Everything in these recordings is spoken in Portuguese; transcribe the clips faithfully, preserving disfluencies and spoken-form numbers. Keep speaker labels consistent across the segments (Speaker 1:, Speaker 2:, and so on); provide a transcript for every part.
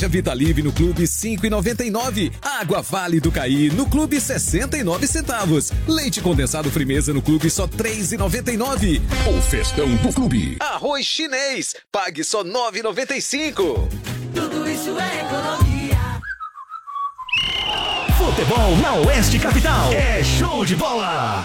Speaker 1: Vitalive no Clube cinco e noventa e nove. Água Vale do Caí no Clube sessenta e nove centavos. Leite condensado Frimeza no Clube só três e noventa e nove.
Speaker 2: O festão do Clube.
Speaker 1: Arroz chinês, pague só nove e noventa e cinco.
Speaker 3: Tudo isso é economia.
Speaker 4: Futebol na Oeste Capital. É show de bola.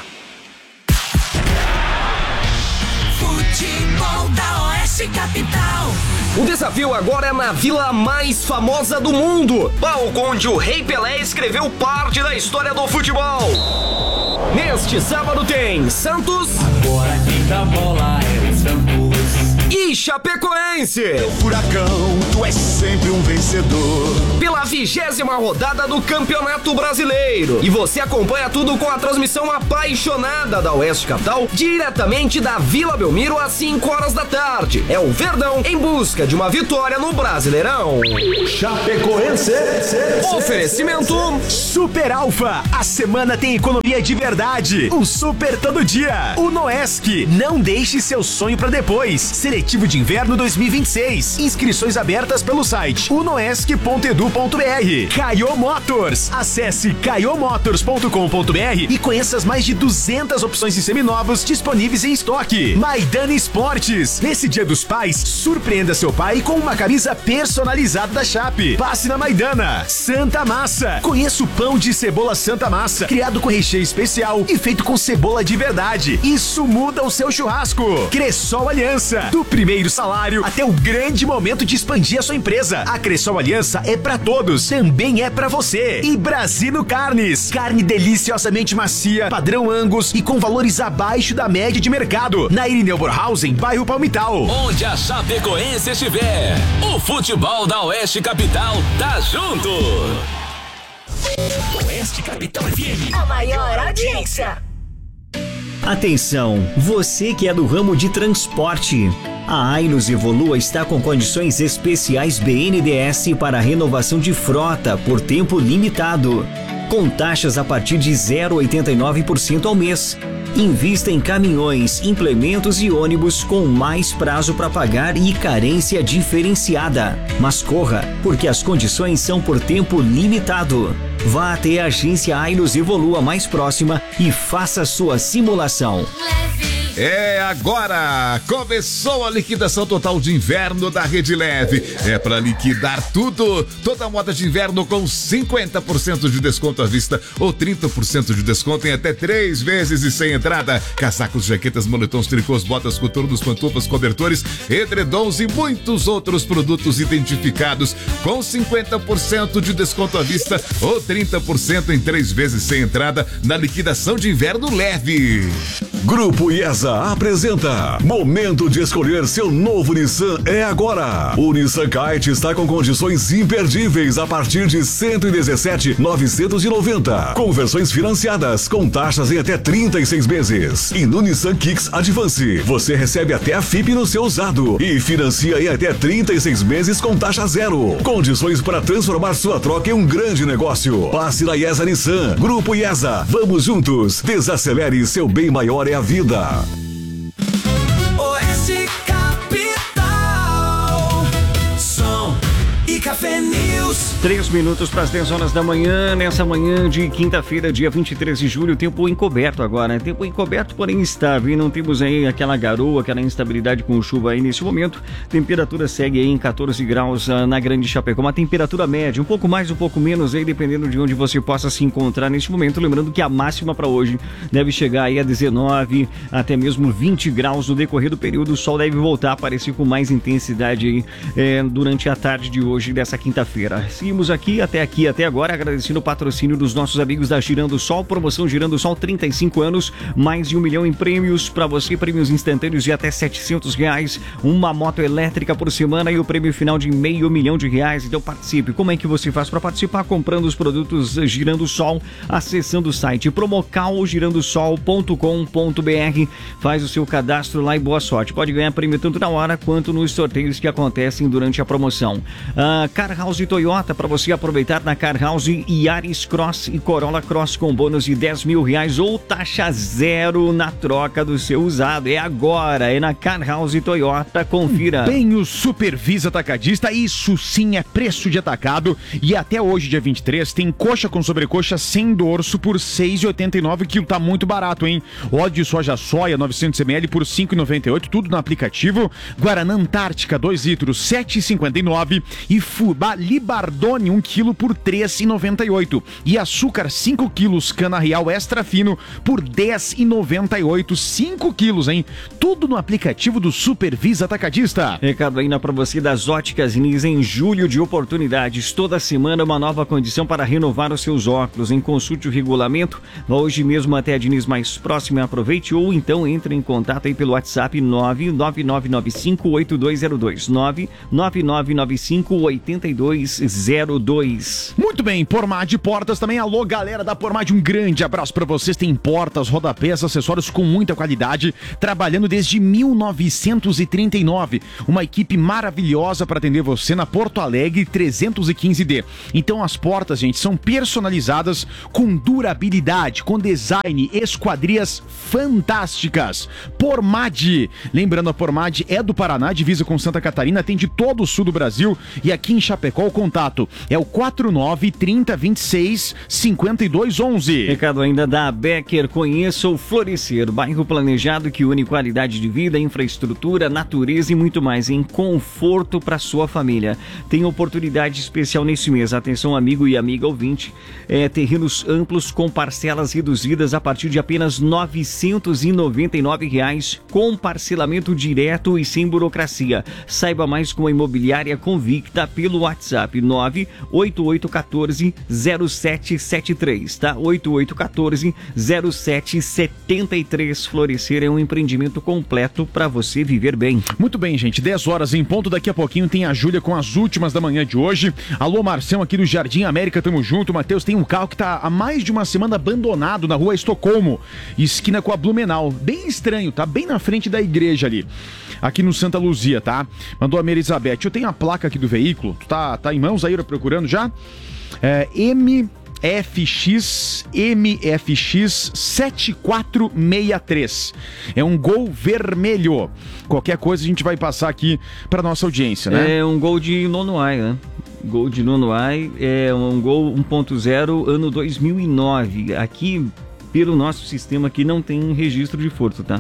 Speaker 3: Futebol da Oeste Capital.
Speaker 5: O desafio agora é na vila mais famosa do mundo, palco onde o Rei Pelé escreveu parte da história do futebol. Neste sábado tem Santos.
Speaker 6: Agora quem dá bola é o Santos.
Speaker 5: E Chapecoense.
Speaker 7: Meu furacão, tu és sempre um vencedor.
Speaker 5: Pela vigésima rodada do Campeonato Brasileiro. E você acompanha tudo com a transmissão apaixonada da Oeste Capital, diretamente da Vila Belmiro às cinco horas da tarde. É o Verdão em busca de uma vitória no Brasileirão.
Speaker 4: Chapecoense.
Speaker 5: Oferecimento
Speaker 4: Super Alfa. A semana tem economia de verdade. O Super todo dia. O Noesc. Não deixe seu sonho pra depois. Seletivo de Inverno dois mil e vinte e seis. Inscrições abertas pelo site unoesc ponto edu ponto br. Caio Motors. Acesse caio motors ponto com ponto br e conheça as mais de duzentas opções de seminovos disponíveis em estoque. Maidana Esportes. Nesse Dia dos Pais, surpreenda seu pai com uma camisa personalizada da Chape. Passe na Maidana. Santa Massa. Conheça o pão de cebola Santa Massa, criado com recheio especial e feito com cebola de verdade. Isso muda o seu churrasco. Cressol Aliança. Do primeiro salário até o grande momento de expandir a sua empresa. A Cressol Aliança é pra todos, também é pra você. E Brasino Carnes. Carne deliciosamente macia, padrão Angus e com valores abaixo da média de mercado. Na Irineu Borhausen, bairro Palmital.
Speaker 2: Onde a Chapecoense estiver, o futebol da Oeste Capital tá junto.
Speaker 4: Oeste Capital F M.
Speaker 3: A maior audiência.
Speaker 8: Atenção, você que é do ramo de transporte. A Ailos Evolua está com condições especiais B N D E S para renovação de frota por tempo limitado, com taxas a partir de zero vírgula oitenta e nove por cento ao mês. Invista em caminhões, implementos e ônibus com mais prazo para pagar e carência diferenciada. Mas corra, porque as condições são por tempo limitado. Vá até a agência Ailos Evolua mais próxima e faça sua simulação.
Speaker 9: É agora! Começou a liquidação total de inverno da Rede Leve. É para liquidar tudo. Toda moda de inverno com cinquenta por cento de desconto à vista ou trinta por cento de desconto em até três vezes e sem entrada. Casacos, jaquetas, moletons, tricôs, botas, coturnos, pantufas, cobertores, edredons e muitos outros produtos identificados com cinquenta por cento de desconto à vista ou trinta por cento em três vezes sem entrada na liquidação de inverno leve.
Speaker 10: Grupo IESA apresenta Momento de escolher seu novo Nissan é agora. O Nissan Kite está com condições imperdíveis a partir de cento e dezessete mil novecentos e noventa, com versões financiadas com taxas em até trinta e seis meses. E no Nissan Kicks Advance você recebe até a F I P no seu usado e financia em até trinta e seis meses com taxa zero. Condições para transformar sua troca em um grande negócio. Passe na IESA Nissan. Grupo IESA, vamos juntos. Desacelere, seu bem maior é a vida.
Speaker 3: Oeste Capital. Som e Café News.
Speaker 11: Três minutos para as dez horas da manhã, nessa manhã de quinta-feira, dia vinte e três de julho, tempo encoberto agora, né? Tempo encoberto, porém estável, e não temos aí aquela garoa, aquela instabilidade com chuva aí nesse momento. Temperatura segue aí em catorze graus uh, na Grande Chapecó, uma temperatura média, um pouco mais, um pouco menos aí, dependendo de onde você possa se encontrar neste momento. Lembrando que a máxima para hoje deve chegar aí a dezenove, até mesmo vinte graus no decorrer do período. O sol deve voltar a aparecer com mais intensidade aí é, durante a tarde de hoje, dessa quinta-feira. Seguimos aqui, até aqui, até agora, agradecendo o patrocínio dos nossos amigos da Girando Sol, promoção Girando Sol, trinta e cinco anos, mais de um milhão em prêmios para você, prêmios instantâneos de até setecentos reais, uma moto elétrica por semana e o prêmio final de meio milhão de reais. Então participe. Como é que você faz para participar? Comprando os produtos Girando Sol, acessando o site promocal girando sol ponto com ponto br, faz o seu cadastro lá e boa sorte. Pode ganhar prêmio tanto na hora quanto nos sorteios que acontecem durante a promoção. A na Car House Toyota para você aproveitar na Car House Yaris Cross e Corolla Cross com bônus de dez mil reais ou taxa zero na troca do seu usado. É agora, é na Car House Toyota, confira.
Speaker 4: Bem, o Supervisa Atacadista, isso sim é preço de atacado e até hoje, dia vinte e três, tem coxa com sobrecoxa sem dorso por seis reais e oitenta e nove centavos, que tá muito barato, hein? Óleo de soja soia novecentos mililitros por cinco reais e noventa e oito centavos, tudo no aplicativo. Guaraná Antártica dois litros, sete reais e cinquenta e nove centavos e fubá Libardone um quilo por três reais e noventa e oito centavos. E açúcar cinco quilos Cana Real Extra Fino por dez reais e noventa e oito centavos, cinco quilos, hein? Tudo no aplicativo do Supervisa Atacadista.
Speaker 11: Recado ainda para você das Óticas Diniz, em julho de oportunidades. Toda semana uma nova condição para renovar os seus óculos. Em consulte o regulamento, hoje mesmo até a Diniz mais próxima, aproveite ou então entre em contato aí pelo WhatsApp nove nove nove nove cinco oito dois zero dois, nove nove nove nove cinco oito dois zero dois.
Speaker 4: Muito bem, Pormad Portas também. Alô, galera da Pormad, um grande abraço para vocês. Tem portas, rodapés, acessórios com muita qualidade, trabalhando desde mil novecentos e trinta e nove. Uma equipe maravilhosa para atender você na Porto Alegre trezentos e quinze D. Então as portas, gente, são personalizadas com durabilidade, com design, esquadrias fantásticas. Pormad, lembrando, a Pormad é do Paraná, divisa com Santa Catarina, atende todo o sul do Brasil, e aqui em Chapecó o contato é o quatro nove, trinta, vinte e seis, cinquenta e dois, onze.
Speaker 11: Recado ainda da Becker, conheça o Florescer, bairro planejado que une qualidade de vida, infraestrutura, natureza e muito mais em conforto para sua família. Tem oportunidade especial nesse mês, atenção amigo e amiga ouvinte, é, terrenos amplos com parcelas reduzidas a partir de apenas novecentos e noventa e nove reais, com parcelamento direto e sem burocracia. Saiba mais com a Imobiliária Convicta pelo WhatsApp nove oito oito um quatro zero sete sete três, tá? oito oito um quatro zero sete sete três. Florescer é um empreendimento completo para você viver bem.
Speaker 4: Muito bem, gente, dez horas em ponto, daqui a pouquinho tem a Júlia com as últimas da manhã de hoje. Alô, Marcelo aqui do Jardim América, tamo junto. Matheus, tem um carro que tá há mais de uma semana abandonado na rua Estocolmo, esquina com a Blumenau, bem estranho, tá? Bem na frente da igreja ali, aqui no Santa Luzia, tá? Mandou a Maria Elizabeth. Eu tenho a placa aqui do veículo, tu tá, tá em mãos aí, procurando já? É, M F X M F X sete quatro seis três. É um Gol vermelho. Qualquer coisa a gente vai passar aqui para nossa audiência, né?
Speaker 11: É um Gol de nono ai, né? Gol de nono ai, é um Gol um ponto zero, ano dois mil e nove. Aqui, pelo nosso sistema aqui, não tem registro de furto, tá?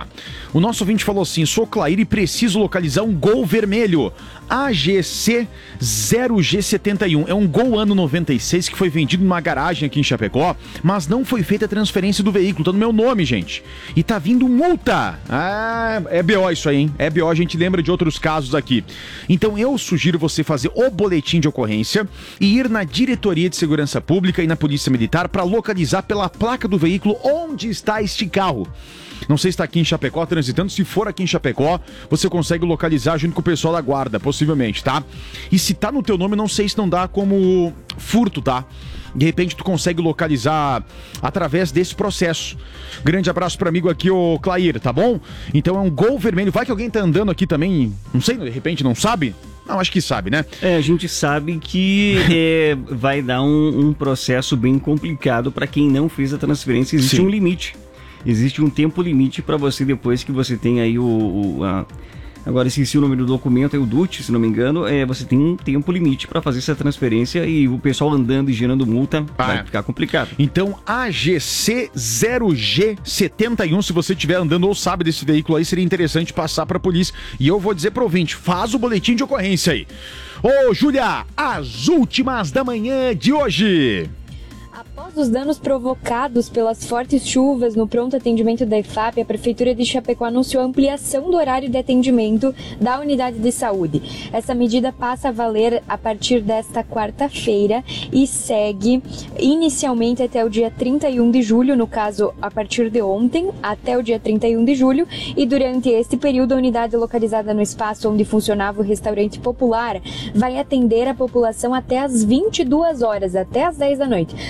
Speaker 4: O nosso ouvinte falou assim: sou Clair e preciso localizar um Gol vermelho A G C zero G setenta e um. É um Gol ano noventa e seis que foi vendido numa garagem aqui em Chapecó, mas não foi feita a transferência do veículo. Tá no meu nome, gente, e tá vindo multa. Ah, é B O isso aí, hein? É B O, a gente lembra de outros casos aqui. Então eu sugiro você fazer o boletim de ocorrência e ir na Diretoria de Segurança Pública e na Polícia Militar para localizar pela placa do veículo onde está este carro. Não sei se está aqui em Chapecó transitando. Se for aqui em Chapecó, você consegue localizar junto com o pessoal da guarda, possivelmente, tá? E se tá no teu nome, não sei se não dá como furto, tá? De repente tu consegue localizar através desse processo. Grande abraço para amigo aqui, o Clair, tá bom? Então é um Gol vermelho. Vai que alguém tá andando aqui também, não sei, de repente não sabe? Não, acho que sabe, né?
Speaker 11: É, a gente sabe que é, vai dar um, um processo bem complicado para quem não fez a transferência. Existe Sim. um limite. Existe um tempo limite para você, depois que você tem aí o... o a... Agora, esqueci o nome do documento, é o D U T, se não me engano, é, você tem um tempo limite para fazer essa transferência e o pessoal andando e gerando multa ah, vai ficar complicado.
Speaker 4: Então, A G C zero G setenta e um, se você estiver andando ou sabe desse veículo aí, seria interessante passar para a polícia. E eu vou dizer pro ouvinte, faz o boletim de ocorrência aí. Ô, Júlia, as últimas da manhã de hoje.
Speaker 12: Após os danos provocados pelas fortes chuvas no pronto atendimento da EFAP, a Prefeitura de Chapecó anunciou a ampliação do horário de atendimento da unidade de saúde. Essa medida passa a valer a partir desta quarta-feira e segue inicialmente até o dia trinta e um de julho, no caso, a partir de ontem até o dia trinta e um de julho, e durante este período a unidade localizada no espaço onde funcionava o restaurante popular vai atender a população até às vinte e duas horas, até às dez da noite. A decisão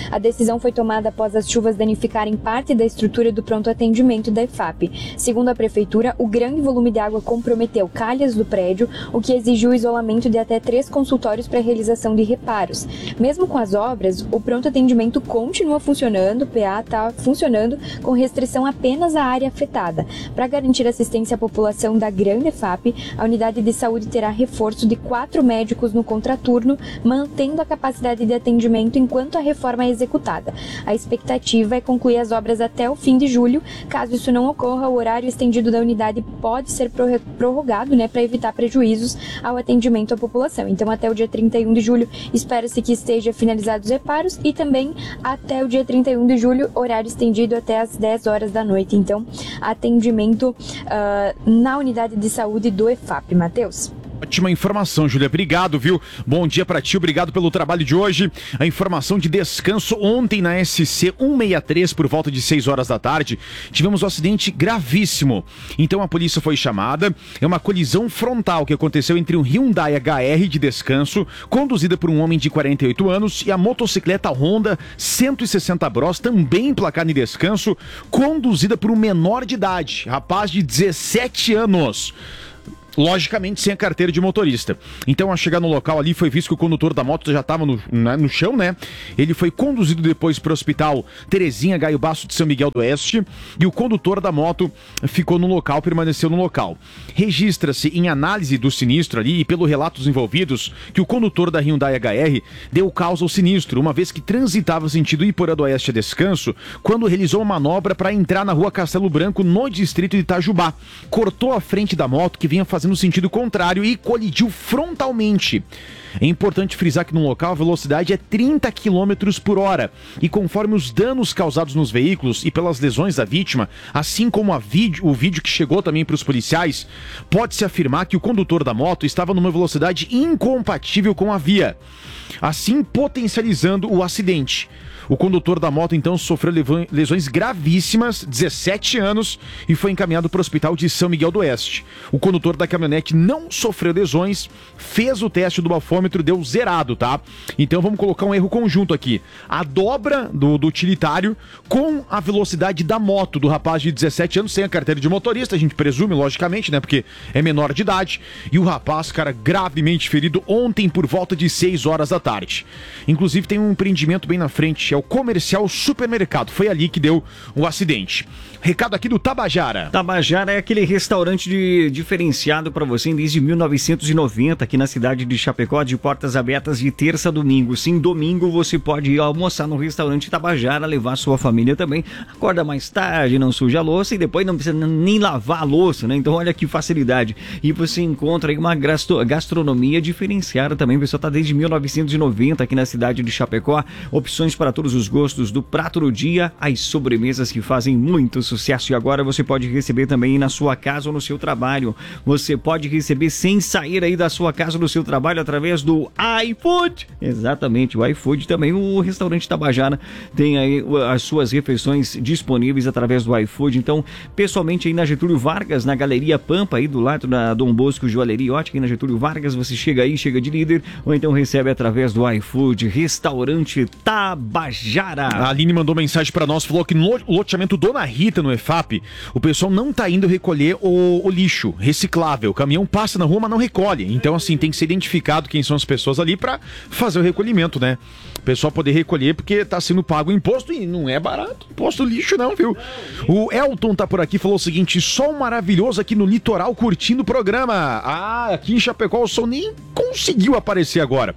Speaker 12: decisão foi tomada após as chuvas danificarem parte da estrutura do pronto atendimento da E F A P. Segundo a prefeitura, o grande volume de água comprometeu calhas do prédio, o que exigiu o isolamento de até três consultórios para a realização de reparos. Mesmo com as obras, o pronto atendimento continua funcionando, o P A está funcionando com restrição apenas à área afetada. Para garantir assistência à população da grande E F A P, a unidade de saúde terá reforço de quatro médicos no contraturno, mantendo a capacidade de atendimento enquanto a reforma é executada. A expectativa é concluir as obras até o fim de julho. Caso isso não ocorra, o horário estendido da unidade pode ser prorrogado, né, para evitar prejuízos ao atendimento à população. Então, até o dia trinta e um de julho, espera-se que esteja finalizados os reparos e também até o dia trinta e um de julho, horário estendido até as dez horas da noite. Então, atendimento uh, na unidade de saúde do E F A P. Matheus?
Speaker 13: Ótima informação, Júlia. Obrigado, viu? Bom dia pra ti, obrigado pelo trabalho de hoje. A informação de descanso ontem na S C cento e sessenta e três, por volta de seis horas da tarde, tivemos um acidente gravíssimo. Então a polícia foi chamada. É uma colisão frontal que aconteceu entre um Hyundai H R de descanso, conduzida por um homem de quarenta e oito anos, e a motocicleta Honda cento e sessenta Bros, também emplacada em descanso, conduzida por um menor de idade, rapaz de dezessete anos. Logicamente sem a carteira de motorista. Então, ao chegar no local ali, foi visto que o condutor da moto já estava no, no chão, né? Ele foi conduzido depois para o hospital Terezinha Gaio Basso de São Miguel do Oeste, e o condutor da moto ficou no local, permaneceu no local. Registra-se em análise do sinistro ali e pelo relato dos envolvidos que o condutor da Hyundai H R deu causa ao sinistro, uma vez que transitava sentido Iporã do Oeste a descanso, quando realizou uma manobra para entrar na rua Castelo Branco, no distrito de Itajubá. Cortou a frente da moto que vinha fazendo no sentido contrário e colidiu frontalmente. É importante frisar que no local a velocidade é trinta quilômetros por hora e conforme os danos causados nos veículos e pelas lesões da vítima, assim como a vídeo, o vídeo que chegou também para os policiais, pode-se afirmar que o condutor da moto estava numa velocidade incompatível com a via, assim potencializando o acidente. O condutor da moto, então, sofreu lesões gravíssimas, dezessete anos, e foi encaminhado para o hospital de São Miguel do Oeste. O condutor da caminhonete não sofreu lesões, fez o teste do bafômetro, deu zerado, tá? Então vamos colocar um erro conjunto aqui. A dobra do, do utilitário com a velocidade da moto do rapaz de dezessete anos, sem a carteira de motorista, a gente presume, logicamente, né? Porque é menor de idade. E o rapaz, cara, gravemente ferido ontem por volta de seis horas da tarde. Inclusive tem um empreendimento bem na frente, é o Comercial Supermercado. Foi ali que deu o acidente. Recado aqui do Tabajara.
Speaker 11: Tabajara é aquele restaurante de, diferenciado para você desde mil novecentos e noventa, aqui na cidade de Chapecó, de portas abertas de terça a domingo. Sim, domingo você pode ir almoçar no restaurante Tabajara, levar sua família também. Acorda mais tarde, não suja a louça e depois não precisa nem lavar a louça, né? Então olha que facilidade. E você encontra aí uma gastronomia diferenciada também. O pessoal tá desde mil novecentos e noventa aqui na cidade de Chapecó. Opções para todos os gostos, do prato do dia às sobremesas que fazem muito sucesso. E agora você pode receber também na sua casa ou no seu trabalho. Você pode receber sem sair aí da sua casa ou do seu trabalho através do iFood. Exatamente, o iFood também. O restaurante Tabajara tem aí as suas refeições disponíveis através do iFood. Então, pessoalmente aí na Getúlio Vargas, na Galeria Pampa, aí do lado da Dom Bosco Joalheria Ótica, aí na Getúlio Vargas, você chega aí, chega de líder, ou então recebe através do iFood. Restaurante Tabajara.
Speaker 13: A Aline mandou mensagem pra nós, falou que no loteamento Dona Rita, no E F A P, o pessoal não tá indo recolher o, o lixo reciclável. O caminhão passa na rua, mas não recolhe. Então, assim, tem que ser identificado quem são as pessoas ali pra fazer o recolhimento, né? O pessoal poder recolher porque tá sendo pago o imposto e não é barato. Imposto lixo não, viu? O Elton tá por aqui, falou o seguinte: sol maravilhoso aqui no litoral, curtindo o programa. Ah, aqui em Chapecó o sol nem conseguiu aparecer agora.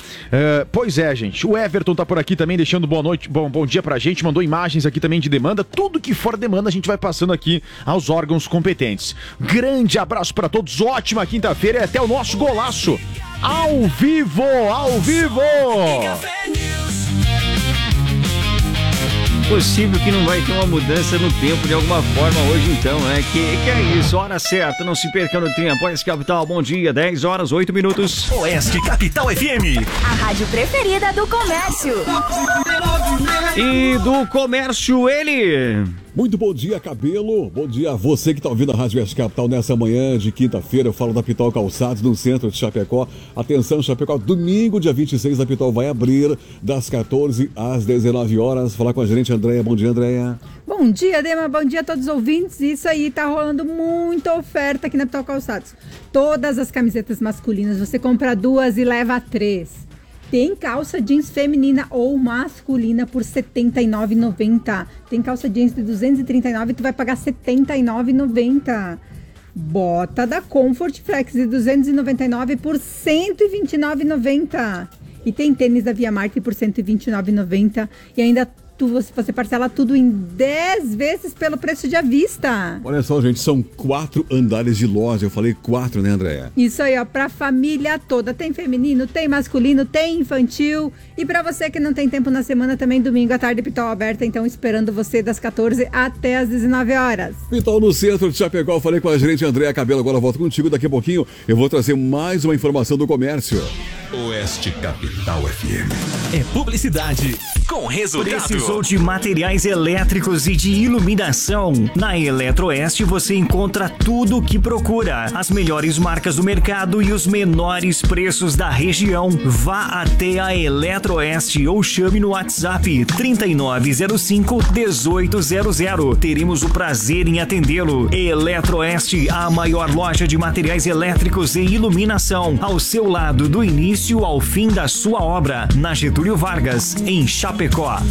Speaker 13: Uh, pois é, gente. O Everton tá por aqui também, deixando boa noite, bom, bom dia pra gente. Mandou imagens aqui também de demanda. Tudo que for demanda a gente vai passando aqui aos órgãos competentes. Grande abraço pra todos. Ótima quinta-feira e até o nosso golaço. Ao vivo, ao vivo!
Speaker 11: Possível que não vai ter uma mudança no tempo de alguma forma hoje então, né? Que, que é isso, hora certa, não se perca no tempo. Oeste Capital, bom dia, dez horas, oito minutos.
Speaker 4: Oeste Capital F M.
Speaker 14: A rádio preferida do comércio.
Speaker 11: E do comércio, ele...
Speaker 10: Muito bom dia, Cabelo. Bom dia a você que está ouvindo a Rádio Oeste Capital nessa manhã de quinta-feira. Eu falo da Pitol Calçados, no centro de Chapecó. Atenção, Chapecó, domingo, dia vinte e seis, a Pitol vai abrir das quatorze às dezenove horas. Falar com a gerente Andréia. Bom dia, Andréia.
Speaker 14: Bom dia, Dema. Bom dia a todos os ouvintes. Isso aí, tá rolando muita oferta aqui na Pitol Calçados. Todas as camisetas masculinas, você compra duas e leva três. Tem calça jeans feminina ou masculina por setenta e nove reais e noventa centavos. Tem calça jeans de duzentos e trinta e nove reais e tu vai pagar setenta e nove reais e noventa centavos. Bota da Comfort Flex de duzentos e noventa e nove reais por cento e vinte e nove reais e noventa centavos. E tem tênis da Via Marte por cento e vinte e nove reais e noventa centavos. E ainda tu, você parcela tudo em dez vezes pelo preço de à vista.
Speaker 10: Olha só, gente, são quatro andares de loja. Eu falei quatro, né, Andréia?
Speaker 14: Isso aí, ó, pra família toda. Tem feminino, tem masculino, tem infantil. E pra você que não tem tempo na semana, também domingo à tarde, Pitol aberta. Então, esperando você das quatorze até as dezenove horas.
Speaker 10: Pitol no centro de Chapecó. Eu falei com a gerente Andréia Cabelo. Agora eu volto contigo. Daqui a pouquinho eu vou trazer mais uma informação do comércio.
Speaker 2: Oeste Capital F M. É publicidade com resultado.
Speaker 8: Precisou de materiais elétricos e de iluminação? Na Eletroeste você encontra tudo o que procura. As melhores marcas do mercado e os menores preços da região. Vá até a Eletroeste ou chame no WhatsApp trinta e nove zero cinco, dezoito zero zero. Teremos o prazer em atendê-lo. Eletroeste, a maior loja de materiais elétricos e iluminação. Ao seu lado do início ao fim da sua obra, na Getúlio Vargas, em Chapecó.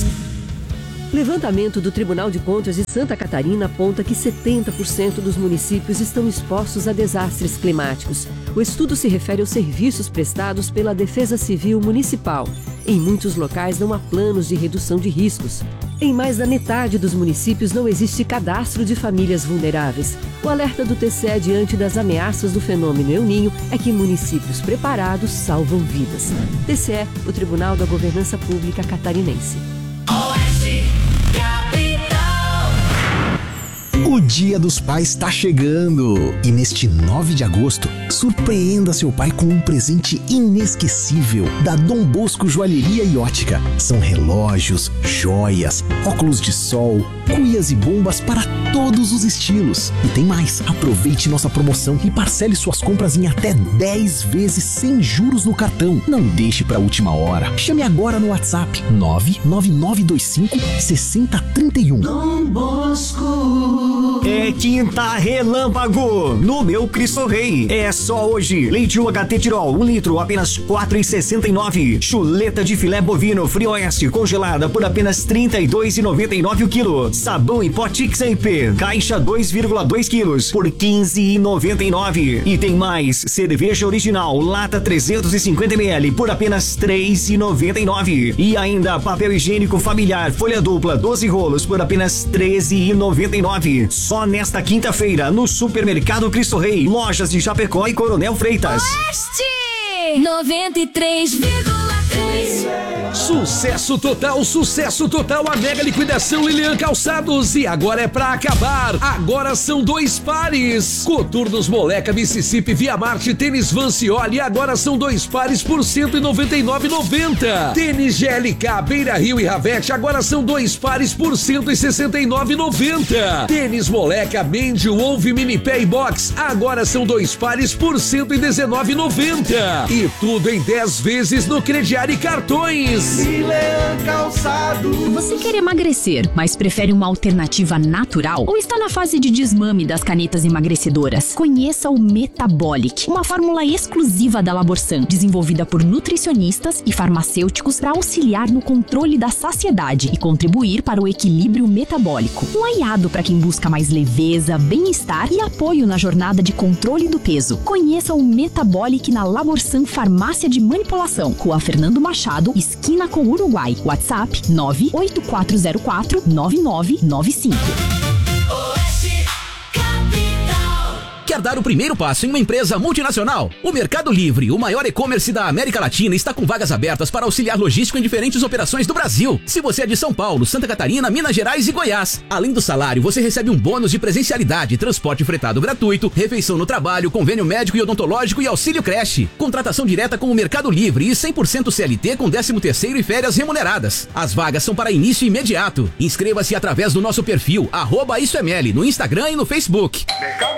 Speaker 15: Levantamento do Tribunal de Contas de Santa Catarina aponta que setenta por cento dos municípios estão expostos a desastres climáticos. O estudo se refere aos serviços prestados pela Defesa Civil Municipal. Em muitos locais não há planos de redução de riscos. Em mais da metade dos municípios não existe cadastro de famílias vulneráveis. O alerta do T C E diante das ameaças do fenômeno El Niño é que municípios preparados salvam vidas. T C E, o Tribunal da Governança Pública Catarinense.
Speaker 16: O Dia dos Pais está chegando e neste nove de agosto, surpreenda seu pai com um presente inesquecível da Dom Bosco Joalheria e Ótica. São relógios, joias, óculos de sol, cuias e bombas para todos os estilos. E tem mais, aproveite nossa promoção e parcele suas compras em até dez vezes sem juros no cartão. Não deixe para a última hora. Chame agora no WhatsApp nove nove nove dois cinco, seis zero três um.
Speaker 8: Dom Bosco. É quinta relâmpago no meu Cristo Rei. É só hoje. Leite U H T Tirol, um litro, apenas quatro reais e sessenta e nove centavos. Chuleta de filé bovino Frioeste congelada por apenas trinta e dois reais e noventa e nove centavos o quilo. Sabão em pó Tix M P, caixa dois vírgula dois quilos por quinze reais e noventa e nove centavos. E tem mais, cerveja original, lata trezentos e cinquenta mililitros por apenas três reais e noventa e nove centavos. E ainda papel higiênico familiar, folha dupla, doze rolos por apenas treze reais e noventa e nove centavos. Só nesta quinta-feira, no Supermercado Cristo Rei, lojas de Chapecó e Coronel Freitas.
Speaker 17: Oeste noventa e três vírgula três.
Speaker 18: Sucesso total, sucesso total, a mega liquidação Lilian Calçados. E agora é pra acabar. Agora são dois pares. Coturnos Moleca, Mississippi, Via Marte, tênis Vancioli. Agora são dois pares por cento e noventa e nove reais e noventa centavos. Tênis G L K, Beira Rio e Ravete. Agora são dois pares por cento e sessenta e nove reais e noventa centavos. Tênis Moleca, Mendio, Wolf, Mini Pé e Box. Agora são dois pares por cento e dezenove reais e noventa centavos. E tudo em dez vezes no crediário e cartões.
Speaker 3: Lilian Calçados.
Speaker 19: Você quer emagrecer, mas prefere uma alternativa natural? Ou está na fase de desmame das canetas emagrecedoras? Conheça o Metabolic, uma fórmula exclusiva da Laborsan, desenvolvida por nutricionistas e farmacêuticos para auxiliar no controle da saciedade e contribuir para o equilíbrio metabólico. Um aliado para quem busca mais leveza, bem-estar e apoio na jornada de controle do peso. Conheça o Metabolic na Laborsan Farmácia de Manipulação, Rua Fernando Machado, esquina com Uruguai. WhatsApp nove oito quatro zero quatro nove nove nove cinco.
Speaker 20: Quer dar o primeiro passo em uma empresa multinacional? O Mercado Livre, o maior e-commerce da América Latina, está com vagas abertas para auxiliar logístico em diferentes operações do Brasil. Se você é de São Paulo, Santa Catarina, Minas Gerais e Goiás, além do salário, você recebe um bônus de presencialidade, transporte fretado gratuito, refeição no trabalho, convênio médico e odontológico e auxílio creche. Contratação direta com o Mercado Livre e cem por cento C L T com décimo terceiro e férias remuneradas. As vagas são para início imediato. Inscreva-se através do nosso perfil, arroba IsoML, no Instagram e no Facebook.
Speaker 21: Mercado